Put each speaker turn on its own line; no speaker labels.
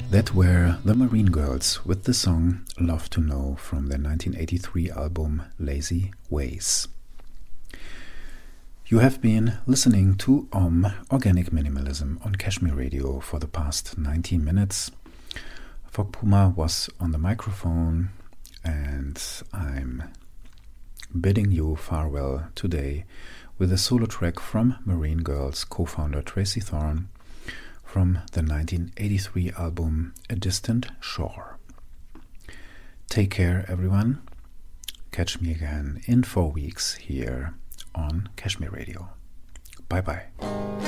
That were the Marine Girls with the song Love to Know from their 1983 album Lazy Ways. You have been listening to Organic Minimalism on Kashmir Radio for the past 90 minutes. Fog Puma was on the microphone, and I'm bidding you farewell today with a solo track from Marine Girls co-founder Tracy Thorn from the 1983 album A Distant Shore. Take care, everyone. Catch me again in 4 weeks here on Kashmir Radio. Bye-bye.